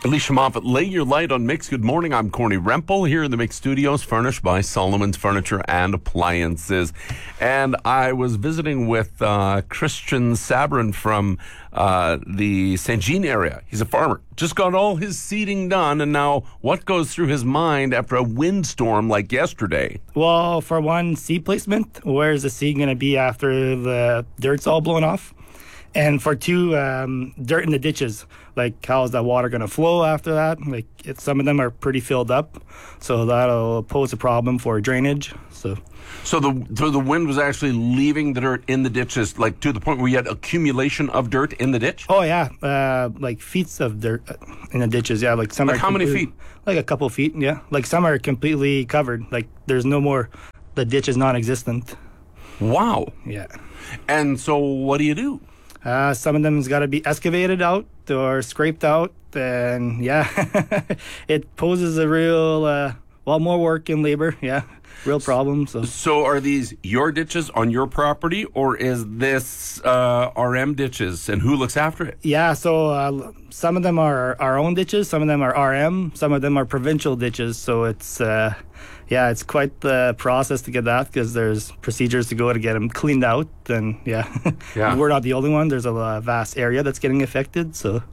Alicia Moffat, lay your light on Mix. Good morning. I'm Corny Rempel here in the Mix Studios, furnished by Solomon's Furniture and Appliances. And I was visiting with Christian Sabrin from the St. Jean area. He's a farmer. Just got all his seeding done, and now what goes through his mind after a windstorm like yesterday? Well, for one, seed placement. Where's the seed going to be after the dirt's all blown off? And for two, dirt in the ditches. Like, how is that water going to flow after that? Like, some of them are pretty filled up, so that'll pose a problem for drainage. So the wind was actually leaving the dirt in the ditches, like to the point where you had accumulation of dirt in the ditch? Oh, yeah. Like feet of dirt in the ditches, yeah. Like, some like are how many feet? Like a couple feet, yeah. Like, some are completely covered. Like, there's no more, the ditch is non-existent. Wow. Yeah. And so what do you do? Some of them's got to be excavated out or scraped out, and yeah, it poses a real, more work and labor, yeah, real problem. So are these your ditches on your property, or is this RM ditches, and who looks after it? Yeah, so some of them are our own ditches, some of them are RM, some of them are provincial ditches, so it's... it's quite the process to get that, because there's procedures to go to get them cleaned out, and yeah. We're not the only one. There's a vast area that's getting affected, so.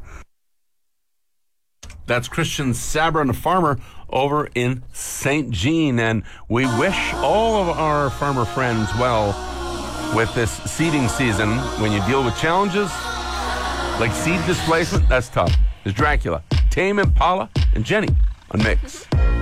That's Christian Sabrin, a farmer over in St. Jean, and we wish all of our farmer friends well with this seeding season. When you deal with challenges like seed displacement, that's tough. There's Dracula, Tame Impala, and Jenny on Mix.